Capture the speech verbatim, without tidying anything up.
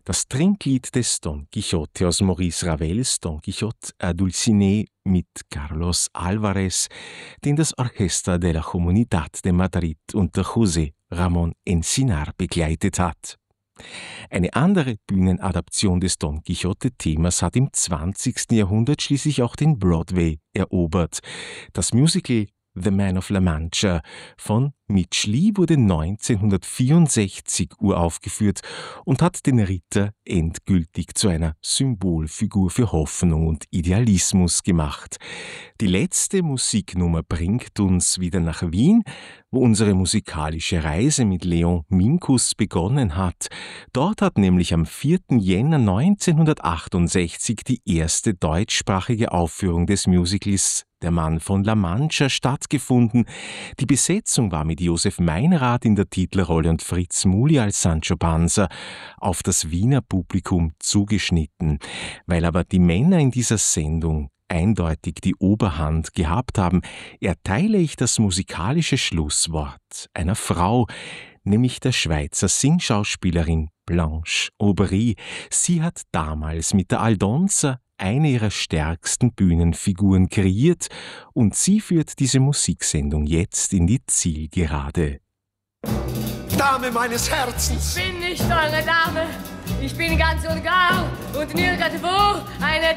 Das Trinklied des Don Quixote aus Maurice Ravels Don Quixote à Dulcinea mit Carlos Alvarez, den das Orchester de la Comunidad de Madrid unter José Ramón Encinar begleitet hat. Eine andere Bühnenadaption des Don Quixote-Themas hat im zwanzigsten Jahrhundert schließlich auch den Broadway erobert. Das Musical The Man of La Mancha von Mitch Lee wurde neunzehnhundertvierundsechzig uraufgeführt und hat den Ritter endgültig zu einer Symbolfigur für Hoffnung und Idealismus gemacht. Die letzte Musiknummer bringt uns wieder nach Wien, wo unsere musikalische Reise mit Leon Minkus begonnen hat. Dort hat nämlich am vierten Jänner neunzehnhundertachtundsechzig die erste deutschsprachige Aufführung des Musicals Der Mann von La Mancha stattgefunden. Die Besetzung war mit Josef Meinrad in der Titelrolle und Fritz Muli als Sancho Panza auf das Wiener Publikum zugeschnitten. Weil aber die Männer in dieser Sendung eindeutig die Oberhand gehabt haben, erteile ich das musikalische Schlusswort einer Frau, nämlich der Schweizer Singschauspielerin Blanche Aubry. Sie hat damals mit der Aldonza eine ihrer stärksten Bühnenfiguren kreiert und sie führt diese Musiksendung jetzt in die Zielgerade. Dame meines Herzens! Ich bin nicht eure Dame, ich bin ganz und gar und nirgendwo eine